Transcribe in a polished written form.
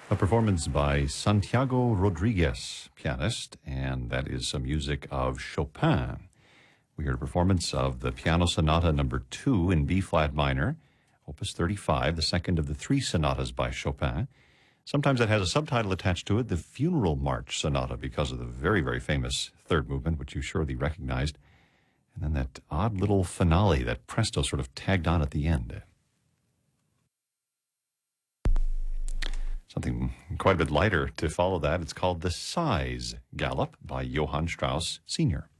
A performance by Santiago Rodriguez, pianist, and that is some music of Chopin. We heard a performance of the Piano Sonata number 2 in B-flat minor, Opus 35, the second of the 3 sonatas by Chopin. Sometimes it has a subtitle attached to it, the Funeral March Sonata, because of the very, very famous third movement, which you surely recognized. And then that odd little finale that presto sort of tagged on at the end. Something quite a bit lighter to follow that. It's called The Sighs Galop by Johann Strauss Sr.